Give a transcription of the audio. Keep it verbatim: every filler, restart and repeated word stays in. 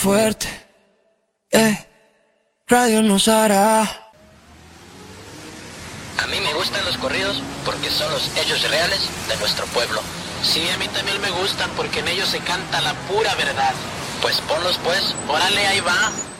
fuerte, eh, radio nos hará. A mí me gustan los corridos porque son los hechos reales de nuestro pueblo. Sí, a mí también me gustan porque en ellos se canta la pura verdad. Pues ponlos pues, Órale, ahí va.